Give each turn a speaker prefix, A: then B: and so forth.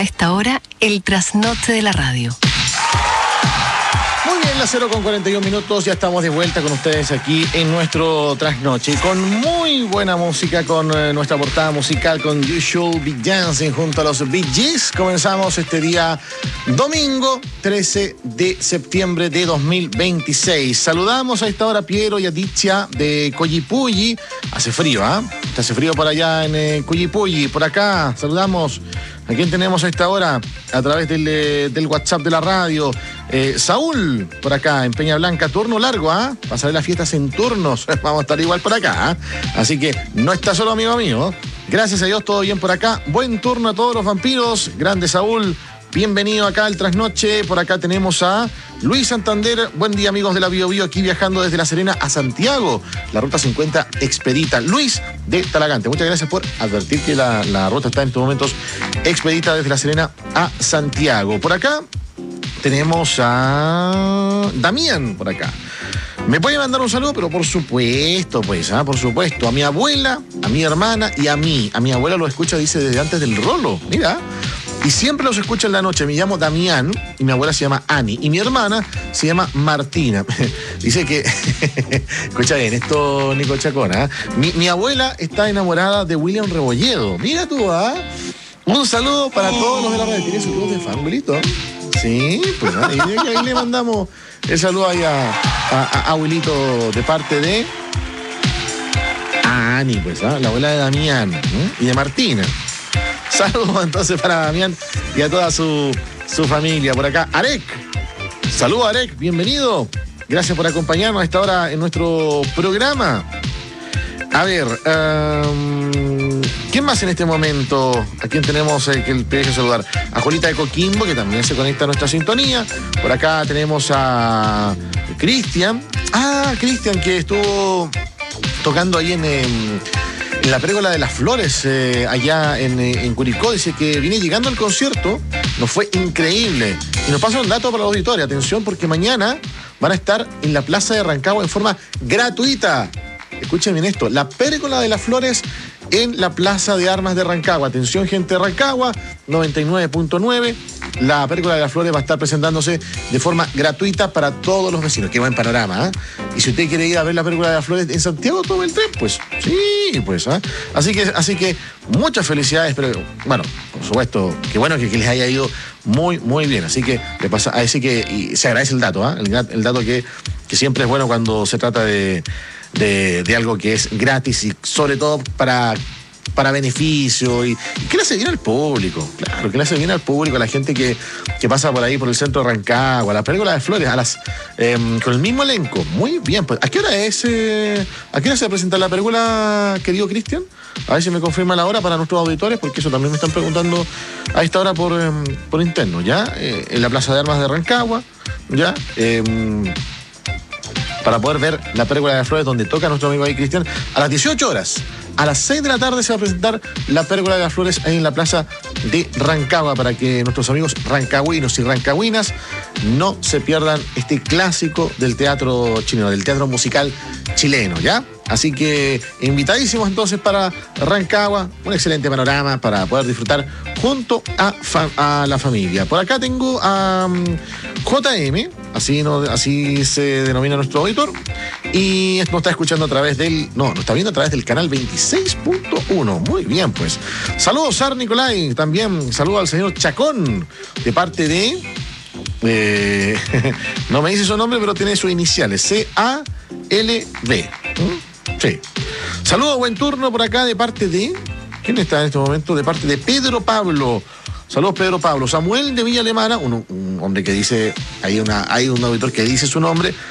A: esta hora, el trasnoche de la radio.
B: Muy bien, las 0:41, ya estamos de vuelta con ustedes aquí en nuestro trasnoche, con muy buena música, con nuestra portada musical, con You Should Be Dancing junto a los Bee Gees. Comenzamos este día domingo 13 de septiembre de 2026. Saludamos a esta hora a Piero y a Ticia de Collipulli. Hace frío, ¿ah? Hace frío por allá en Collipulli. Por acá saludamos a quien tenemos a esta hora a través del WhatsApp de la radio. Saúl, por acá en Peña Blanca, turno largo, ¿ah? Pasaré las fiestas en turnos, vamos a estar igual por acá, ¿ah? Así que no está solo, amigo mío. Gracias a Dios, todo bien por acá. Buen turno a todos los vampiros. Grande Saúl, bienvenido acá al trasnoche. Por acá tenemos a Luis Santander. Buen día, amigos de la Bio Bio, aquí viajando desde La Serena a Santiago. La ruta 50 expedita. Luis de Talagante, muchas gracias por advertir que la ruta está en estos momentos expedita desde La Serena a Santiago. Por acá tenemos a Damián, por acá. Me puede mandar un saludo, pero por supuesto, por supuesto, a mi abuela, a mi hermana y a mí. A mi abuela lo escucha, dice, desde antes del rolo, mira. Y siempre los escucha en la noche. Me llamo Damián y mi abuela se llama Ani. Y mi hermana se llama Martina. Dice que, escucha bien, esto Nico Chacona, ¿eh? Mi abuela está enamorada de William Rebolledo. Mira tú, ¿ah? Un saludo para todos los de la radio. ¿Tienes un club de fan, abuelito? Sí, pues ahí le mandamos el saludo ahí a abuelito de parte de Ani, pues, ¿ah? La abuela de Damián, ¿eh? Y de Martina. Saludos entonces para Damián y a toda su familia. Por acá, Arek. Saludos, Arek, bienvenido. Gracias por acompañarnos a esta hora en nuestro programa. A ver, ¿quién más en este momento? ¿A quién tenemos que le deje saludar? A Juanita de Coquimbo, que también se conecta a nuestra sintonía. Por acá tenemos a Cristian. Cristian, que estuvo tocando ahí en la Pérgola de las Flores, allá en Curicó. Dice que viene llegando al concierto, nos fue increíble. Y nos pasa un dato para los auditores, atención, porque mañana van a estar en la Plaza de Rancagua en forma gratuita. Escuchen bien esto, la Pérgola de las Flores en la Plaza de Armas de Rancagua. Atención, gente de Rancagua, 99.9. La Pérgola de las Flores va a estar presentándose de forma gratuita para todos los vecinos. Qué buen panorama, ¿eh? Y si usted quiere ir a ver la Pérgola de las Flores en Santiago, tome el tren, pues sí, pues, ¿eh? Así que muchas felicidades, pero bueno, por supuesto, qué bueno que les haya ido muy, muy bien. Así que y se agradece el dato, ¿eh? El dato que siempre es bueno cuando se trata de algo que es gratis y sobre todo para beneficio y que le hace bien al público, claro, que le hace bien al público, a la gente que pasa por ahí por el centro de Rancagua, a la Pérgola de Flores, con el mismo elenco. Muy bien, pues, ¿a qué hora se va a presentar la Pérgola, querido Cristian? A ver si me confirma la hora para nuestros auditores, porque eso también me están preguntando a esta hora por interno, ¿ya? En la Plaza de Armas de Rancagua, ¿ya? Para poder ver la Pérgola de las Flores, donde toca nuestro amigo ahí Cristian, a las 18 horas. A las 6 de la tarde se va a presentar la Pérgola de las Flores ahí en la Plaza de Rancagua, para que nuestros amigos rancagüinos y rancagüinas no se pierdan este clásico del teatro chileno, del teatro musical chileno, ¿ya? Así que invitadísimos entonces para Rancagua, un excelente panorama para poder disfrutar junto a la familia. Por acá tengo a JM, así se denomina nuestro auditor, y nos está escuchando a través nos está viendo a través del canal 26.1. Muy bien, pues. Saludos, Sar Nicolai, también saludo al señor Chacón, de parte de no me dice su nombre, pero tiene sus iniciales, CALB. Sí. Saludos, buen turno por acá de parte de... ¿Quién está en este momento? De parte de Pedro Pablo. Saludos, Pedro Pablo. Samuel de Villa Alemana, un hombre que dice... Hay un auditor que dice su nombre,